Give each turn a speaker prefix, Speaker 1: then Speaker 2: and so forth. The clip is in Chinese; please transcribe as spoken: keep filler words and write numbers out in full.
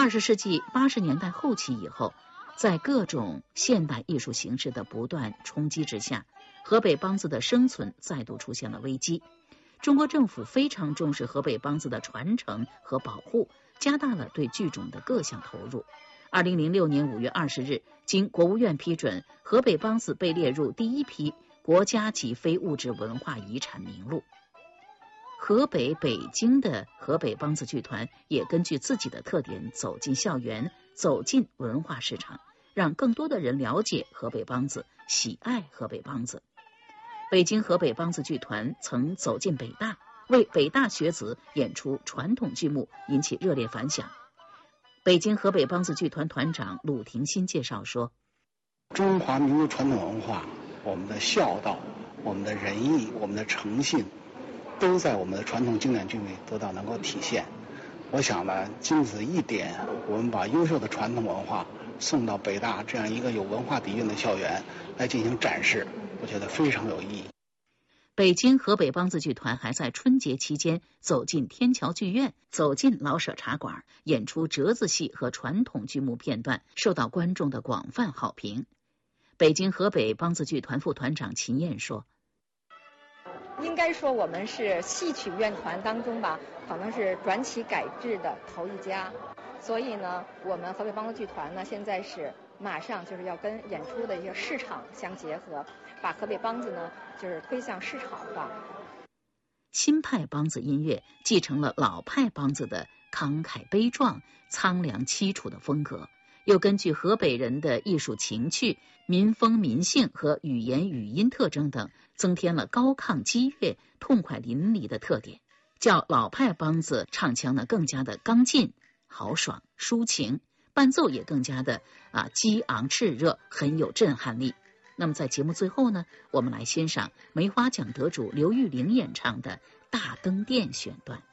Speaker 1: 二十世纪八十年代后期以后，在各种现代艺术形式的不断冲击之下，河北梆子的生存再度出现了危机。中国政府非常重视河北梆子的传承和保护，加大了对剧种的各项投入。二零零六年五月二十日，经国务院批准，河北梆子被列入第一批国家级非物质文化遗产名录。河北北京的河北梆子剧团也根据自己的特点走进校园，走进文化市场，让更多的人了解河北梆子，喜爱河北梆子。北京河北梆子剧团曾走进北大，为北大学子演出传统剧目，引起热烈反响。北京河北梆子剧团团长鲁廷新介绍说，
Speaker 2: 中华民族传统文化，我们的孝道，我们的仁义，我们的诚信，都在我们的传统经典剧里得到能够体现。我想呢，经此一点，我们把优秀的传统文化送到北大这样一个有文化底蕴的校园来进行展示，我觉得非常有意义。
Speaker 1: 北京河北梆子剧团还在春节期间走进天桥剧院，走进老舍茶馆，演出折子戏和传统剧目片段，受到观众的广泛好评。北京河北梆子剧团副团长秦燕说，
Speaker 3: 应该说我们是戏曲院团当中吧，可能是转起改制的头一家。所以呢，我们河北梆子剧团呢，现在是马上就是要跟演出的一个市场相结合，把河北梆子呢就是推向市场化。
Speaker 1: 新派梆子音乐继承了老派梆子的慷慨悲壮、苍凉凄楚的风格，又根据河北人的艺术情趣、民风民性和语言语音特征等，增添了高亢激越、痛快淋漓的特点，叫老派梆子唱腔呢更加的刚劲、豪爽、抒情，伴奏也更加的啊激昂炽热，很有震撼力。那么在节目最后呢，我们来欣赏梅花奖得主刘玉玲演唱的《大灯殿》选段。